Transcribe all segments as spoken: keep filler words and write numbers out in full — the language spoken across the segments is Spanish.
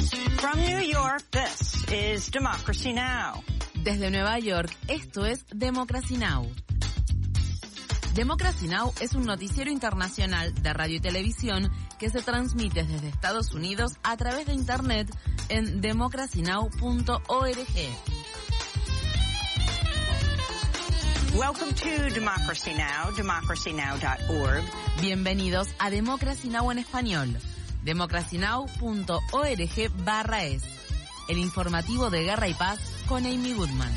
From New York, this is Democracy Now! Desde Nueva York, esto es Democracy Now! Democracy Now! Es un noticiero internacional de radio y televisión que se transmite desde Estados Unidos a través de Internet en democracy now punto org. Welcome to Democracy Now! democracy now dot org. Bienvenidos a Democracy Now! En español. democracy now punto org barra es. El informativo de Guerra y Paz con Amy Goodman.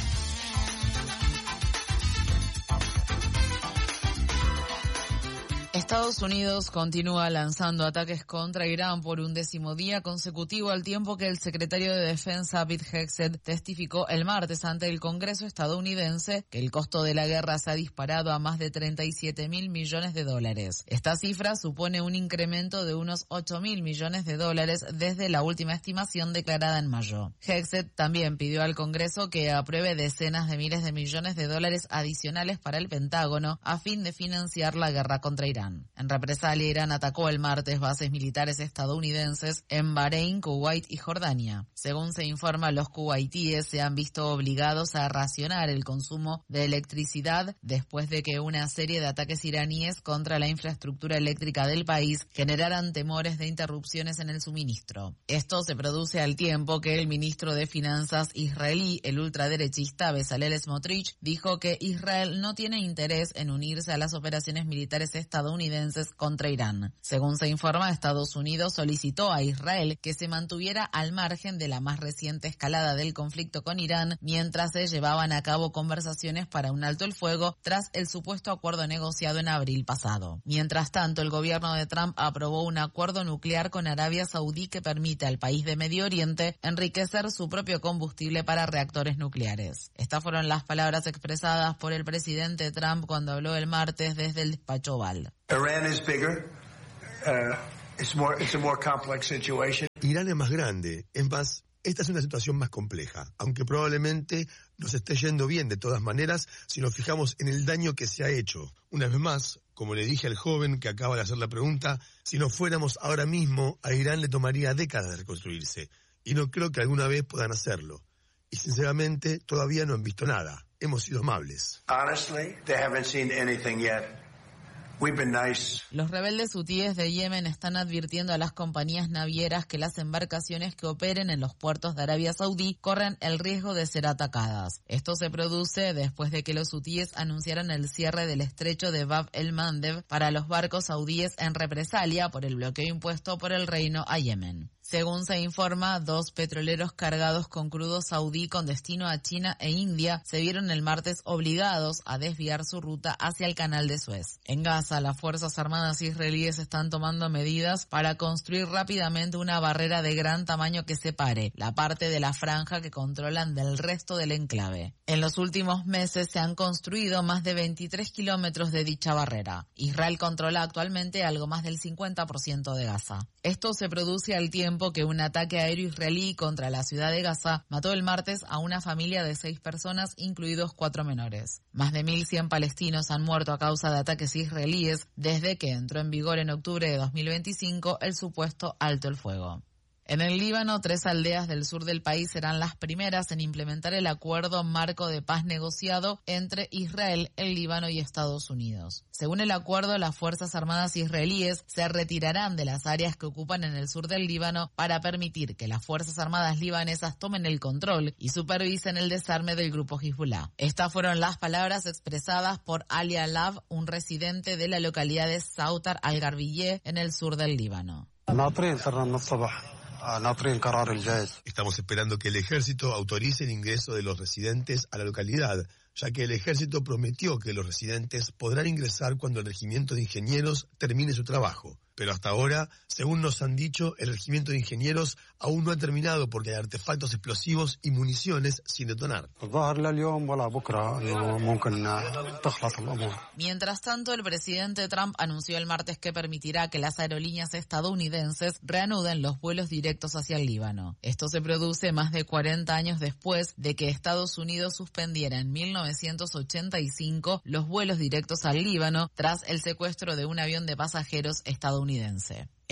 Estados Unidos continúa lanzando ataques contra Irán por un décimo día consecutivo, al tiempo que el secretario de Defensa Pete Hegseth testificó el martes ante el Congreso estadounidense que el costo de la guerra se ha disparado a más de treinta y siete mil millones de dólares. Esta cifra supone un incremento de unos ocho mil millones de dólares desde la última estimación declarada en mayo. Hegseth también pidió al Congreso que apruebe decenas de miles de millones de dólares adicionales para el Pentágono a fin de financiar la guerra contra Irán. En represalia, Irán atacó el martes bases militares estadounidenses en Bahrein, Kuwait y Jordania. Según se informa, los kuwaitíes se han visto obligados a racionar el consumo de electricidad después de que una serie de ataques iraníes contra la infraestructura eléctrica del país generaran temores de interrupciones en el suministro. Esto se produce al tiempo que el ministro de Finanzas israelí, el ultraderechista Bezalel Smotrich, dijo que Israel no tiene interés en unirse a las operaciones militares estadounidenses contra Irán. Según se informa, Estados Unidos solicitó a Israel que se mantuviera al margen de la más reciente escalada del conflicto con Irán mientras se llevaban a cabo conversaciones para un alto el fuego tras el supuesto acuerdo negociado en abril pasado. Mientras tanto, el gobierno de Trump aprobó un acuerdo nuclear con Arabia Saudí que permite al país de Medio Oriente enriquecer su propio combustible para reactores nucleares. Estas fueron las palabras expresadas por el presidente Trump cuando habló el martes desde el despacho Oval. Iran is bigger. Uh, it's more, it's a more complex situation. Irán es más grande. Es más, esta es una situación más compleja, aunque probablemente nos esté yendo bien de todas maneras si nos fijamos en el daño que se ha hecho. Una vez más, como le dije al joven que acaba de hacer la pregunta, si nos fuéramos ahora mismo, a Irán le tomaría décadas de reconstruirse, y no creo que alguna vez puedan hacerlo. Y sinceramente, todavía no han visto nada. Hemos sido amables. Honestly, they haven't seen anything yet. We've been nice. Los rebeldes hutíes de Yemen están advirtiendo a las compañías navieras que las embarcaciones que operen en los puertos de Arabia Saudí corren el riesgo de ser atacadas. Esto se produce después de que los hutíes anunciaran el cierre del estrecho de Bab el-Mandeb para los barcos saudíes en represalia por el bloqueo impuesto por el reino a Yemen. Según se informa, dos petroleros cargados con crudo saudí con destino a China e India se vieron el martes obligados a desviar su ruta hacia el canal de Suez. En Gaza, las Fuerzas Armadas israelíes están tomando medidas para construir rápidamente una barrera de gran tamaño que separe la parte de la franja que controlan del resto del enclave. En los últimos meses se han construido más de veintitrés kilómetros de dicha barrera. Israel controla actualmente algo más del cincuenta por ciento de Gaza. Esto se produce al tiempo que un ataque aéreo israelí contra la ciudad de Gaza mató el martes a una familia de seis personas, incluidos cuatro menores. Más de mil cien palestinos han muerto a causa de ataques israelíes desde que entró en vigor en octubre de dos mil veinticinco el supuesto alto el fuego. En el Líbano, tres aldeas del sur del país serán las primeras en implementar el acuerdo marco de paz negociado entre Israel, el Líbano y Estados Unidos. Según el acuerdo, las Fuerzas Armadas israelíes se retirarán de las áreas que ocupan en el sur del Líbano para permitir que las Fuerzas Armadas libanesas tomen el control y supervisen el desarme del grupo Hezbollah. Estas fueron las palabras expresadas por Ali Alab, un residente de la localidad de Sautar al-Garbiyeh en el sur del Líbano. Estamos esperando que el ejército autorice el ingreso de los residentes a la localidad, ya que el ejército prometió que los residentes podrán ingresar cuando el regimiento de ingenieros termine su trabajo. Pero hasta ahora, según nos han dicho, el regimiento de ingenieros aún no ha terminado porque hay artefactos explosivos y municiones sin detonar. Mientras tanto, el presidente Trump anunció el martes que permitirá que las aerolíneas estadounidenses reanuden los vuelos directos hacia el Líbano. Esto se produce más de cuarenta años después de que Estados Unidos suspendiera en mil novecientos ochenta y cinco los vuelos directos al Líbano tras el secuestro de un avión de pasajeros estadounidense.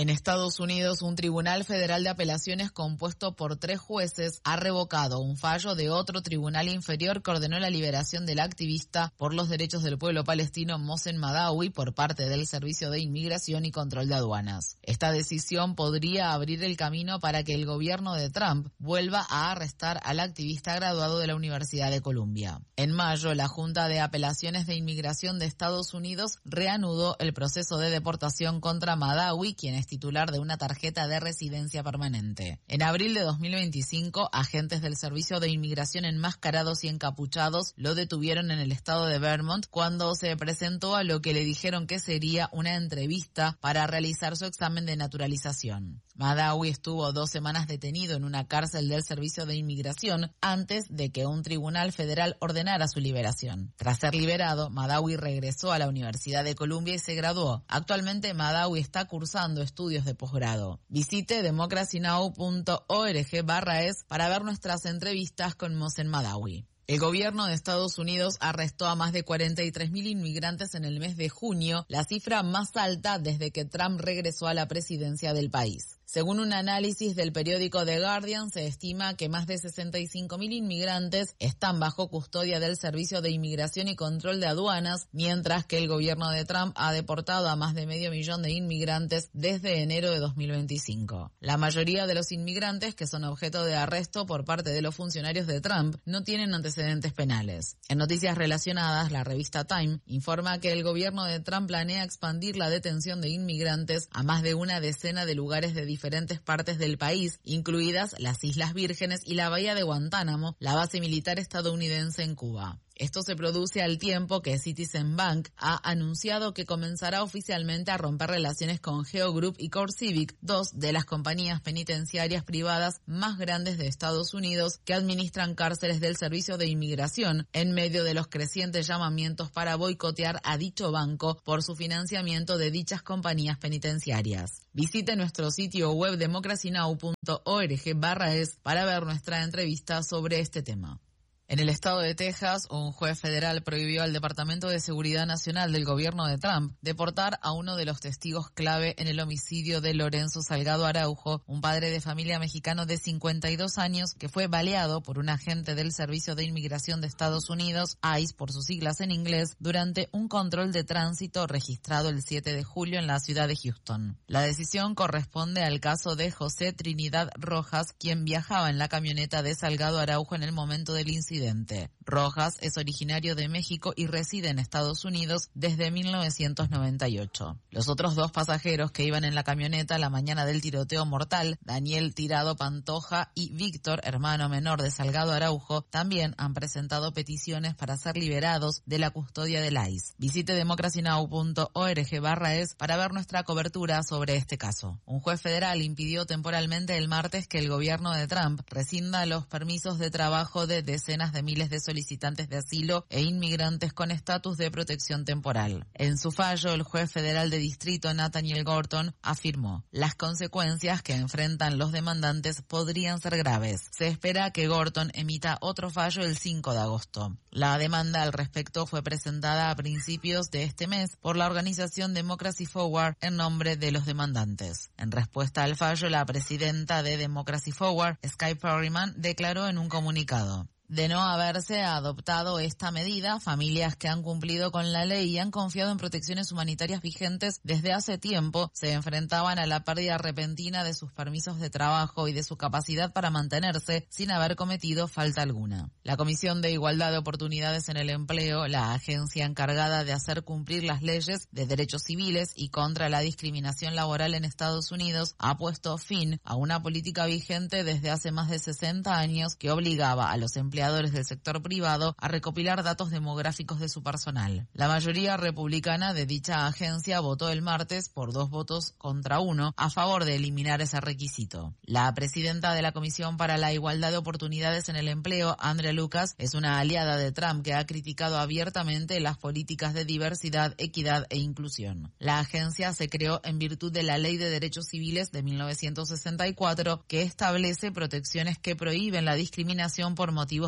En Estados Unidos, un tribunal federal de apelaciones compuesto por tres jueces ha revocado un fallo de otro tribunal inferior que ordenó la liberación del activista por los derechos del pueblo palestino Mohsen Madawi por parte del Servicio de Inmigración y Control de Aduanas. Esta decisión podría abrir el camino para que el gobierno de Trump vuelva a arrestar al activista graduado de la Universidad de Columbia. En mayo, la Junta de Apelaciones de Inmigración de Estados Unidos reanudó el proceso de deportación contra Madawi, quien es titular de una tarjeta de residencia permanente. En abril de dos mil veinticinco, agentes del Servicio de Inmigración enmascarados y encapuchados lo detuvieron en el estado de Vermont cuando se presentó a lo que le dijeron que sería una entrevista para realizar su examen de naturalización. Madawi estuvo dos semanas detenido en una cárcel del Servicio de Inmigración antes de que un tribunal federal ordenara su liberación. Tras ser liberado, Madawi regresó a la Universidad de Columbia y se graduó. Actualmente, Madawi está cursando estudios de posgrado. Visite democracynow punto org barra es para ver nuestras entrevistas con Mohsen Madawi. El gobierno de Estados Unidos arrestó a más de cuarenta y tres mil inmigrantes en el mes de junio, la cifra más alta desde que Trump regresó a la presidencia del país. Según un análisis del periódico The Guardian, se estima que más de sesenta y cinco mil inmigrantes están bajo custodia del Servicio de Inmigración y Control de Aduanas, mientras que el gobierno de Trump ha deportado a más de medio millón de inmigrantes desde enero de dos mil veinticinco. La mayoría de los inmigrantes que son objeto de arresto por parte de los funcionarios de Trump no tienen antecedentes penales. En noticias relacionadas, la revista Time informa que el gobierno de Trump planea expandir la detención de inmigrantes a más de una decena de lugares de diferentes partes del país, incluidas las Islas Vírgenes y la bahía de Guantánamo, la base militar estadounidense en Cuba. Esto se produce al tiempo que Citizen Bank ha anunciado que comenzará oficialmente a romper relaciones con Geo Group y CoreCivic, dos de las compañías penitenciarias privadas más grandes de Estados Unidos que administran cárceles del Servicio de Inmigración, en medio de los crecientes llamamientos para boicotear a dicho banco por su financiamiento de dichas compañías penitenciarias. Visite nuestro sitio web democracynow punto org barra es para ver nuestra entrevista sobre este tema. En el estado de Texas, un juez federal prohibió al Departamento de Seguridad Nacional del gobierno de Trump deportar a uno de los testigos clave en el homicidio de Lorenzo Salgado Araujo, un padre de familia mexicano de cincuenta y dos años que fue baleado por un agente del Servicio de Inmigración de Estados Unidos, ICE por sus siglas en inglés, durante un control de tránsito registrado el siete de julio en la ciudad de Houston. La decisión corresponde al caso de José Trinidad Rojas, quien viajaba en la camioneta de Salgado Araujo en el momento del incidente. Rojas es originario de México y reside en Estados Unidos desde mil novecientos noventa y ocho. Los otros dos pasajeros que iban en la camioneta la mañana del tiroteo mortal, Daniel Tirado Pantoja y Víctor, hermano menor de Salgado Araujo, también han presentado peticiones para ser liberados de la custodia del ICE. Visite democracynow punto org barra es para ver nuestra cobertura sobre este caso. Un juez federal impidió temporalmente el martes que el gobierno de Trump rescinda los permisos de trabajo de decenas de miles de solicitantes de asilo e inmigrantes con estatus de protección temporal. En su fallo, el juez federal de distrito Nathaniel Gorton afirmó: las consecuencias que enfrentan los demandantes podrían ser graves. Se espera que Gorton emita otro fallo el cinco de agosto. La demanda al respecto fue presentada a principios de este mes por la organización Democracy Forward en nombre de los demandantes. En respuesta al fallo, la presidenta de Democracy Forward, Sky Perryman, declaró en un comunicado: de no haberse adoptado esta medida, familias que han cumplido con la ley y han confiado en protecciones humanitarias vigentes desde hace tiempo se enfrentaban a la pérdida repentina de sus permisos de trabajo y de su capacidad para mantenerse sin haber cometido falta alguna. La Comisión de Igualdad de Oportunidades en el Empleo, la agencia encargada de hacer cumplir las leyes de derechos civiles y contra la discriminación laboral en Estados Unidos, ha puesto fin a una política vigente desde hace más de sesenta años que obligaba a los empleados del sector privado a recopilar datos demográficos de su personal. La mayoría republicana de dicha agencia votó el martes por dos votos contra uno a favor de eliminar ese requisito. La presidenta de la Comisión para la Igualdad de Oportunidades en el Empleo, Andrea Lucas, es una aliada de Trump que ha criticado abiertamente las políticas de diversidad, equidad e inclusión. La agencia se creó en virtud de la Ley de Derechos Civiles de mil novecientos sesenta y cuatro, que establece protecciones que prohíben la discriminación por motivos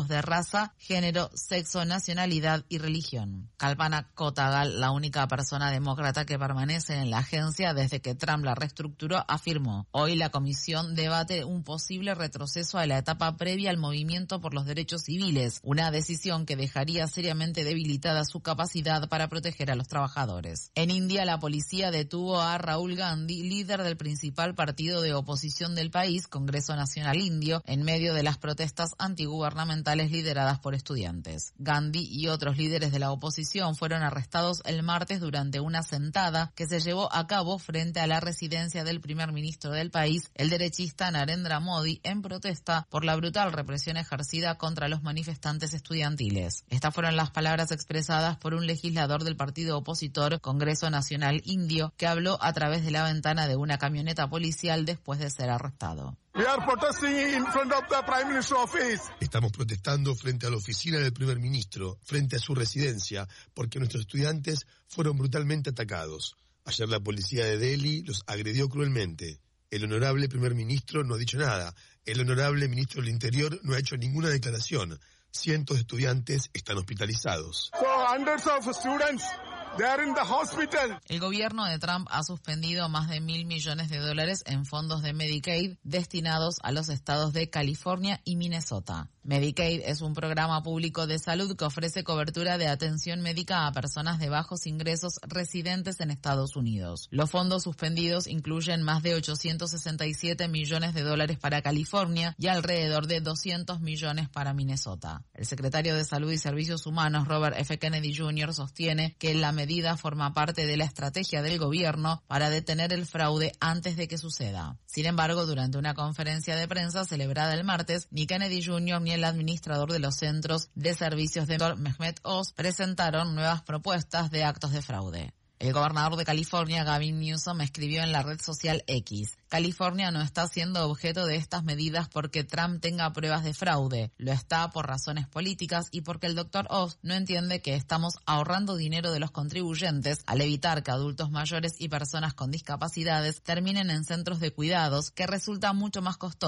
motivos de raza, género, sexo, nacionalidad y religión. Kalpana Kotagal, la única persona demócrata que permanece en la agencia desde que Trump la reestructuró, afirmó: hoy la comisión debate un posible retroceso a la etapa previa al movimiento por los derechos civiles, una decisión que dejaría seriamente debilitada su capacidad para proteger a los trabajadores. En India, la policía detuvo a Rahul Gandhi, líder del principal partido de oposición del país, Congreso Nacional Indio, en medio de las protestas antigubernamentales lideradas por estudiantes. Gandhi y otros líderes de la oposición fueron arrestados el martes durante una sentada que se llevó a cabo frente a la residencia del primer ministro del país, el derechista Narendra Modi, en protesta por la brutal represión ejercida contra los manifestantes estudiantiles. Estas fueron las palabras expresadas por un legislador del partido opositor Congreso Nacional Indio, que habló a través de la ventana de una camioneta policial después de ser arrestado. Estamos protestando frente a la oficina del primer ministro, frente a su residencia, porque nuestros estudiantes fueron brutalmente atacados. Ayer la policía de Delhi los agredió cruelmente. El honorable primer ministro no ha dicho nada. El honorable ministro del Interior no ha hecho ninguna declaración. Cientos de estudiantes están hospitalizados. So, hundreds of students. They are in the hospital. El gobierno de Trump ha suspendido más de mil millones de dólares en fondos de Medicaid destinados a los estados de California y Minnesota. Medicaid es un programa público de salud que ofrece cobertura de atención médica a personas de bajos ingresos residentes en Estados Unidos. Los fondos suspendidos incluyen más de ochocientos sesenta y siete millones de dólares para California y alrededor de doscientos millones para Minnesota. El secretario de Salud y Servicios Humanos, Robert F. Kennedy junior, sostiene que la medida forma parte de la estrategia del gobierno para detener el fraude antes de que suceda. Sin embargo, durante una conferencia de prensa celebrada el martes, ni Kennedy junior ni el administrador de los centros de servicios de Mehmet Oz presentaron nuevas propuestas de actos de fraude. El gobernador de California, Gavin Newsom, escribió en la red social X: California no está siendo objeto de estas medidas porque Trump tenga pruebas de fraude. Lo está por razones políticas y porque el doctor Oz no entiende que estamos ahorrando dinero de los contribuyentes al evitar que adultos mayores y personas con discapacidades terminen en centros de cuidados, que resulta mucho más costoso